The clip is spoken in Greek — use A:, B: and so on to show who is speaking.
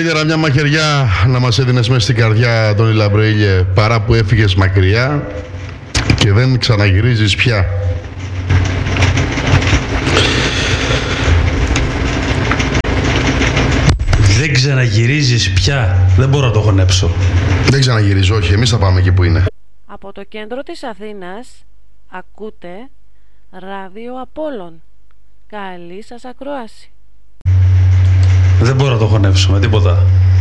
A: καλύτερα μια μαχαιριά να μας έδινες μέσα στην καρδιά, Αντώνη Λαμπροήλιε, παρά που έφυγες μακριά και δεν ξαναγυρίζεις πια.
B: Δεν ξαναγυρίζεις πια. Δεν μπορώ να το χωνέψω.
A: Δεν ξαναγυρίζω, όχι. Εμείς θα πάμε εκεί που είναι.
C: Από το κέντρο της Αθήνας ακούτε ράδιο Απόλλων. Καλή σας ακρόαση.
B: Δεν μπορώ να το χωνέψω με τίποτα.